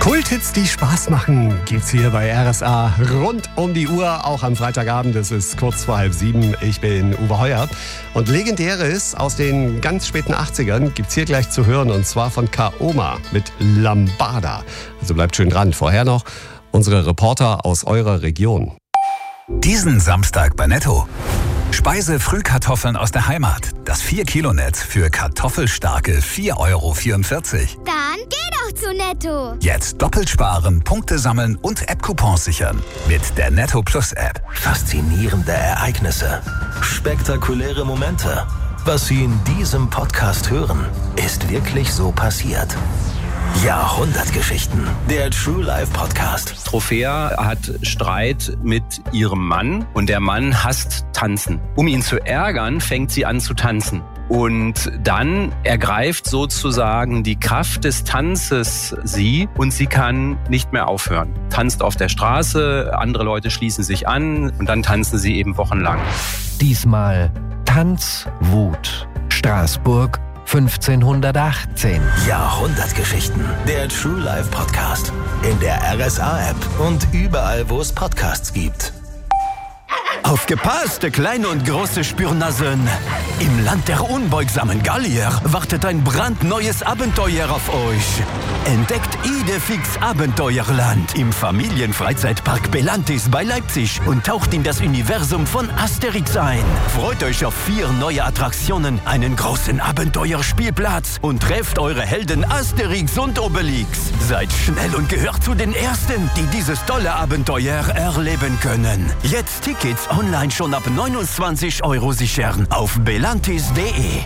Kulthits, die Spaß machen, gibt's hier bei RSA rund um die Uhr, auch am Freitagabend. Es ist kurz vor 6:30. Ich bin Uwe Heuer. Und Legendäres aus den ganz späten 80ern gibt's hier gleich zu hören, und zwar von Kaoma mit Lambada. Also bleibt schön dran. Vorher noch unsere Reporter aus eurer Region. Diesen Samstag bei Netto. Speise-Frühkartoffeln aus der Heimat. Das 4-Kilo-Netz für kartoffelstarke 4,44 €. Dann geh doch zu Netto. Jetzt doppelt sparen, Punkte sammeln und App-Coupons sichern. Mit der Netto Plus App. Faszinierende Ereignisse. Spektakuläre Momente. Was Sie in diesem Podcast hören, ist wirklich so passiert. Jahrhundertgeschichten. Der True Life Podcast. Trophäa hat Streit mit ihrem Mann und der Mann hasst Tanzen. Um ihn zu ärgern, fängt sie an zu tanzen. Und dann ergreift sozusagen die Kraft des Tanzes sie und sie kann nicht mehr aufhören. Tanzt auf der Straße, andere Leute schließen sich an und dann tanzen sie eben wochenlang. Diesmal Tanzwut. Straßburg 1518. Jahrhundertgeschichten. Der True Life Podcast. In der RSA-App und überall, wo es Podcasts gibt. Aufgepasst, kleine und große Spürnasen! Im Land der unbeugsamen Gallier wartet ein brandneues Abenteuer auf euch. Entdeckt Idefix Abenteuerland im Familienfreizeitpark Belantis bei Leipzig und taucht in das Universum von Asterix ein. Freut euch auf 4 neue Attraktionen, einen großen Abenteuerspielplatz und trefft eure Helden Asterix und Obelix. Seid schnell und gehört zu den Ersten, die dieses tolle Abenteuer erleben können. Jetzt Tickets online schon ab 29 € sichern auf belantis.de.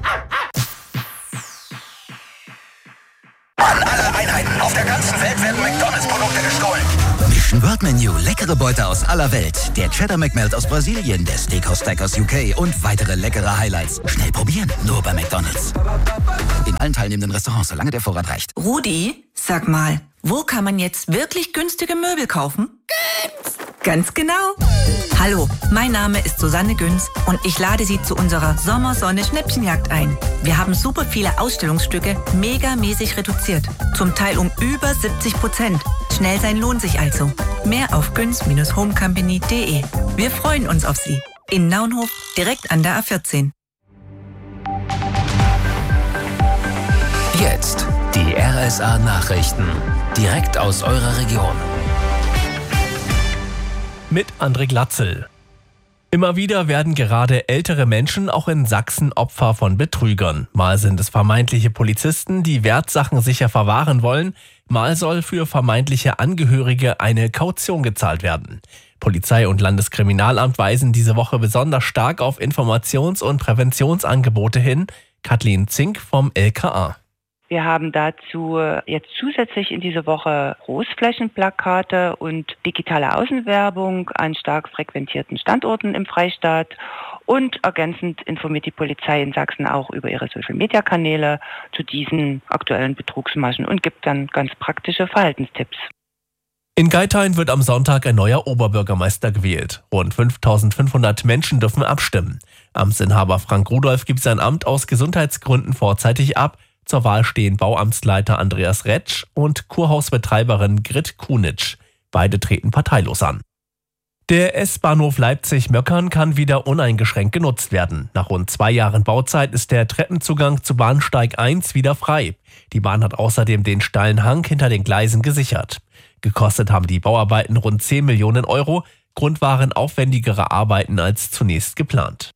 An alle Einheiten auf der ganzen Welt werden McDonalds-Produkte gestohlen. Mission World Menu, leckere Beute aus aller Welt. Der Cheddar McMelt aus Brasilien, der Steakhouse Stack aus UK und weitere leckere Highlights. Schnell probieren, nur bei McDonalds. In allen teilnehmenden Restaurants, solange der Vorrat reicht. Rudi, sag mal, wo kann man jetzt wirklich günstige Möbel kaufen? Ganz genau. Hallo, mein Name ist Susanne Günz und ich lade Sie zu unserer Sommersonne-Schnäppchenjagd ein. Wir haben super viele Ausstellungsstücke megamäßig reduziert. Zum Teil um über 70%. Schnell sein lohnt sich also. Mehr auf günz-homecompany.de. Wir freuen uns auf Sie. In Naunhof, direkt an der A14. Jetzt die RSA-Nachrichten. Direkt aus eurer Region. Mit André Glatzel. Immer wieder werden gerade ältere Menschen auch in Sachsen Opfer von Betrügern. Mal sind es vermeintliche Polizisten, die Wertsachen sicher verwahren wollen, mal soll für vermeintliche Angehörige eine Kaution gezahlt werden. Polizei und Landeskriminalamt weisen diese Woche besonders stark auf Informations- und Präventionsangebote hin. Kathleen Zink vom LKA. Wir haben dazu jetzt zusätzlich in dieser Woche Großflächenplakate und digitale Außenwerbung an stark frequentierten Standorten im Freistaat. Und ergänzend informiert die Polizei in Sachsen auch über ihre Social-Media-Kanäle zu diesen aktuellen Betrugsmaschen und gibt dann ganz praktische Verhaltenstipps. In Geithain wird am Sonntag ein neuer Oberbürgermeister gewählt. Rund 5.500 Menschen dürfen abstimmen. Amtsinhaber Frank Rudolph gibt sein Amt aus Gesundheitsgründen vorzeitig ab. Zur Wahl stehen Bauamtsleiter Andreas Retsch und Kurhausbetreiberin Grit Kunitsch. Beide treten parteilos an. Der S-Bahnhof Leipzig-Möckern kann wieder uneingeschränkt genutzt werden. Nach rund 2 Jahren Bauzeit ist der Treppenzugang zu Bahnsteig 1 wieder frei. Die Bahn hat außerdem den steilen Hang hinter den Gleisen gesichert. Gekostet haben die Bauarbeiten rund 10 Millionen €. Grund waren aufwendigere Arbeiten als zunächst geplant.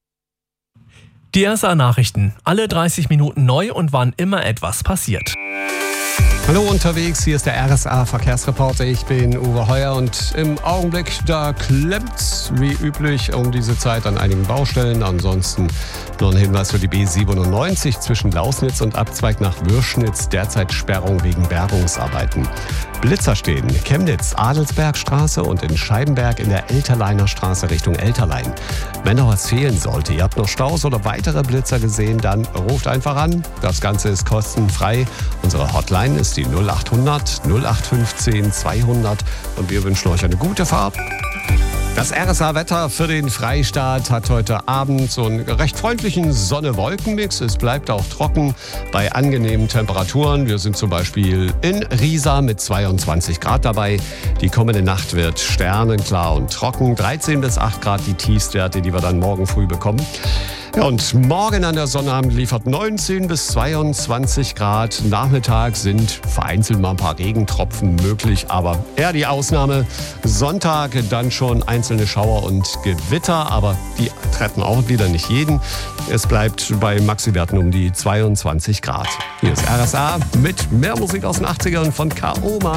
Die RSA-Nachrichten. Alle 30 Minuten neu und wann immer etwas passiert. Hallo unterwegs, hier ist der RSA-Verkehrsreporter. Ich bin Uwe Heuer und im Augenblick, da klemmt's wie üblich um diese Zeit an einigen Baustellen. Ansonsten noch ein Hinweis für die B97 zwischen Lausnitz und Abzweig nach Würschnitz. Derzeit Sperrung wegen Bergungsarbeiten. Blitzer stehen Chemnitz, Adelsbergstraße und in Scheibenberg in der Elterleiner Straße Richtung Elterlein. Wenn noch was fehlen sollte, ihr habt noch Staus oder weitere Blitzer gesehen, dann ruft einfach an. Das Ganze ist kostenfrei. Unsere Hotline ist die 0800 0815 200 und wir wünschen euch eine gute Fahrt. Das RSA-Wetter für den Freistaat hat heute Abend so einen recht freundlichen Sonne-Wolken-Mix. Es bleibt auch trocken bei angenehmen Temperaturen. Wir sind zum Beispiel in Riesa mit 22 Grad dabei. Die kommende Nacht wird sternenklar und trocken. 13 bis 8 Grad die Tiefstwerte, die wir dann morgen früh bekommen. Ja, und morgen an der Sonnabend liefert 19 bis 22 Grad. Nachmittag sind vereinzelt mal ein paar Regentropfen möglich, aber eher die Ausnahme. Sonntag dann schon einzelne Schauer und Gewitter, aber die treffen auch wieder nicht jeden. Es bleibt bei Maxi-Werten um die 22 Grad. Hier ist RSA mit mehr Musik aus den 80ern von Kaoma.